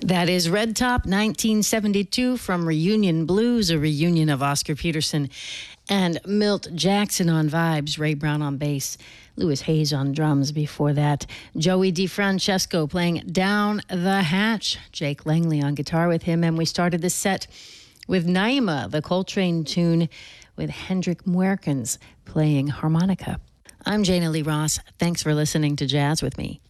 That is Red Top 1972 from Reunion Blues, a reunion of Oscar Peterson and Milt Jackson on vibes, Ray Brown on bass, Louis Hayes on drums. Before that, Joey DeFrancesco playing Down the Hatch, Jake Langley on guitar with him, and we started the set with Naima, the Coltrane tune, with Hendrik Muerkens playing harmonica. I'm Jana Lee Ross. Thanks for listening to Jazz with Me.